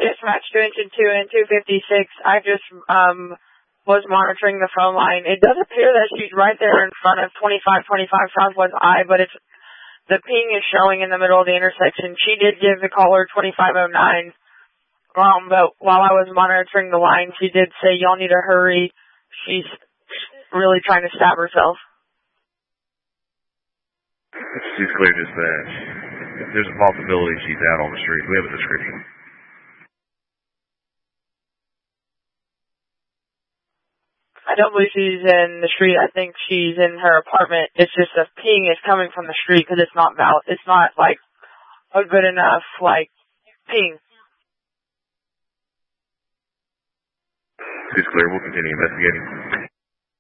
dispatch to engine 2 and 256. I just was monitoring the phone line. It does appear that she's right there in front of 2525 Southwest I, but the ping is showing in the middle of the intersection. She did give the caller 2509. But while I was monitoring the line, she did say, y'all need to hurry. She's really trying to stab herself. She's clear dispatch. There's a possibility she's out on the street. We have a description. I don't believe she's in the street. I think she's in her apartment. It's just the ping is coming from the street because it's not valid. It's not, like, a good enough, like, ping. She's clear. We'll continue investigating.